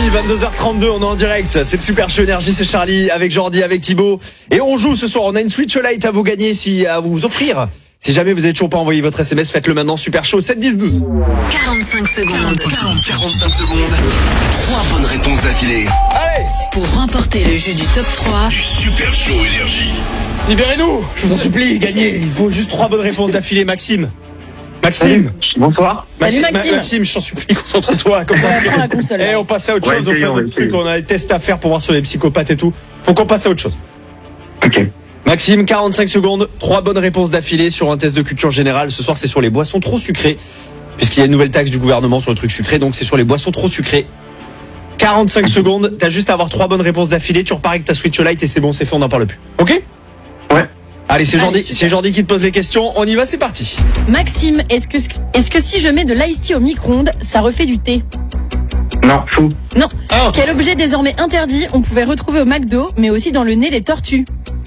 22h32, on est en direct. C'est le Super Show Énergie, c'est Charlie avec Jordi, avec Thibaut. Et on joue ce soir, on a une Switch Lite à vous gagner, à vous offrir. Si jamais vous n'avez toujours pas envoyé votre SMS, faites-le maintenant, Super Show 7 10 12. 45 secondes. 45 secondes. 3 bonnes réponses d'affilée. Allez, Pour remporter le jeu du top 3. Du Super Show Énergie. libérez-nous, je vous en supplie, gagnez. Il faut juste 3 bonnes réponses d'affilée, Maxime. Maxime. Bonsoir. Salut, Maxime. Maxime, je t'en supplie, concentre-toi. Comme ça, Prends la console. Et on passe à autre chose, on fait d'autres trucs, on a des tests à faire pour voir si on est psychopathe et tout. Faut qu'on passe à autre chose. Ok. Maxime, 45 secondes, 3 bonnes réponses d'affilée sur un test de culture générale. Ce soir, c'est sur les boissons trop sucrées, puisqu'il y a une nouvelle taxe du gouvernement sur le truc sucré, donc c'est sur les boissons trop sucrées. 45 secondes, t'as juste à avoir 3 bonnes réponses d'affilée, tu repars avec ta Switch Lite et c'est bon, c'est fait, on n'en parle plus. Ok ? Ouais. Allez, c'est Allez, Jordi, super. c'est Jordi qui te pose les questions, on y va, c'est parti. Maxime, est-ce que si je mets de l'ice tea au micro-ondes, ça refait du thé? Non, fou. Non. Ah. Quel objet désormais interdit on pouvait retrouver au McDo, mais aussi dans le nez des tortues?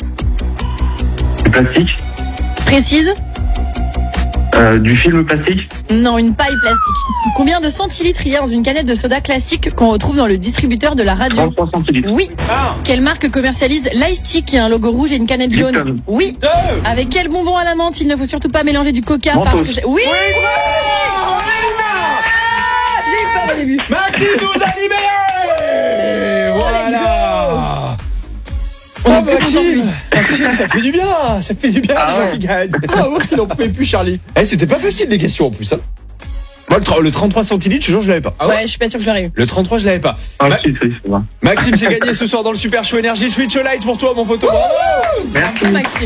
Du plastique. Précise? Du film plastique. Non, une paille plastique. Combien de centilitres il y a dans une canette de soda classique qu'on retrouve dans le distributeur de la radio? 33 centilitres. Oui. Ah. Quelle marque commercialise l'ice tea qui a un logo rouge et une canette jaune? Lipton. Oui. Avec quel bonbon à la menthe il ne faut surtout pas mélanger du coca Mentos. parce que c'est... Oui. J'ai eu peur au début. Maxime nous a libérés. Voilà. On Oh est plus content de lui. Maxime, ça fait du bien, les gens qui gagnent. Ah ouais, il en pouvait plus, Charlie. Eh, c'était pas facile les questions en plus, hein. Moi, le 33 centilitres, je l'avais pas. Ah Ouais, je suis pas sûr que je l'aurais eu. Le 33, je l'avais pas. Ah, Ma- si, c'est vrai. Maxime, c'est gagné ce soir dans le Super Show Énergie. Switch Lite pour toi, mon photo. Bravo. Merci. Maxime.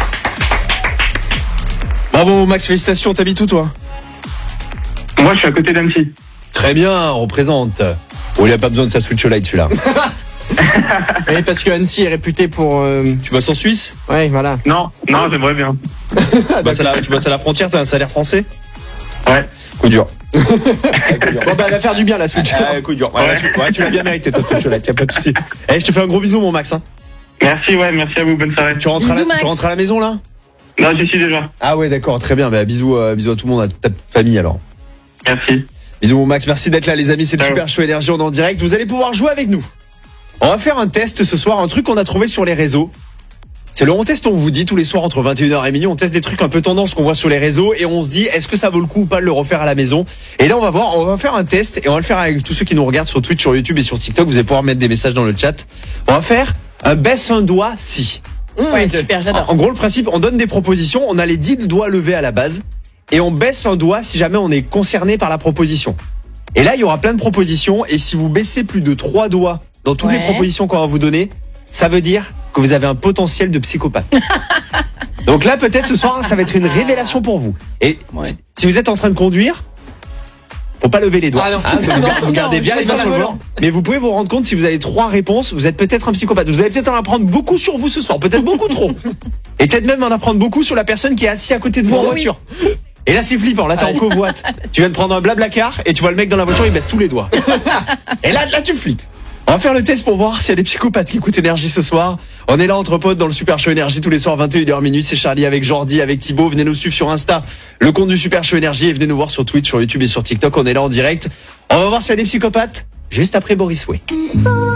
Bravo, Max, félicitations. T'habites où, toi? Moi, je suis à côté d'Annecy. Très bien, on représente. Oh, il a pas besoin de sa Switch Lite, celui-là. Oui, parce que Annecy est réputé pour. Tu bosses en Suisse? Ouais, voilà. Non, j'aimerais bien. Tu bosses à la frontière, t'as un salaire français? Ouais. Coup dur. Bon, bah, elle va faire du bien la Switch. Coup dur. Ouais, tu l'as bien mérité, ta Switch Lite, y a pas de souci. Eh, je te fais un gros bisou, mon Max, hein. Merci à vous, bonne soirée. Tu rentres, Bisous, Max. tu rentres à la maison, là? Non, j'y suis déjà. Ah ouais, d'accord, très bien. Bah, bisous à tout le monde, à toute ta famille, alors. Merci. Bisous, mon Max, merci d'être là, les amis. C'est le Ciao. Super Show Énergie, on est en direct. Vous allez pouvoir jouer avec nous. On va faire un test ce soir, un truc qu'on a trouvé sur les réseaux. C'est le on test, on vous dit tous les soirs entre 21h et minuit, on teste des trucs un peu tendance qu'on voit sur les réseaux et on se dit est-ce que ça vaut le coup ou pas de le refaire à la maison. Et là on va faire un test et on va le faire avec tous ceux qui nous regardent sur Twitch, sur YouTube et sur TikTok. Vous allez pouvoir mettre des messages dans le chat. On va faire un baisse un doigt si. Ouais, super, j'adore. En gros, le principe, on donne des propositions, on a les 10 doigts levés à la base et on baisse un doigt si jamais on est concerné par la proposition. Et là, il y aura plein de propositions et si vous baissez plus de 3 doigts dans toutes les Ouais. propositions qu'on va vous donner, ça veut dire que vous avez un potentiel de psychopathe. Donc là, peut-être ce soir, ça va être une révélation pour vous. Et Ouais. si vous êtes en train de conduire, faut pas lever les doigts. Ah non. Vous gardez Non, bien je les fais mains sur sur le le volant. Mais vous pouvez vous rendre compte si vous avez 3 réponses, vous êtes peut-être un psychopathe. Vous allez peut-être en apprendre beaucoup sur vous ce soir, peut-être beaucoup trop. Et peut-être même en apprendre beaucoup sur la personne qui est assise à côté de vous en Oui. voiture. Et là, c'est flippant. Là, t'es en covoite. Tu viens de prendre un blablacar et tu vois le mec dans la voiture, il baisse tous les doigts. Et là, tu flippes. On va faire le test pour voir s'il y a des psychopathes qui écoutent Énergie ce soir. On est là entre potes dans le Super Show Énergie tous les soirs 21h minuit. C'est Charlie avec Jordi, avec Thibaut. Venez nous suivre sur Insta, le compte du Super Show Énergie, et venez nous voir sur Twitch, sur YouTube et sur TikTok. On est là en direct. On va voir s'il y a des psychopathes juste après Boris Way.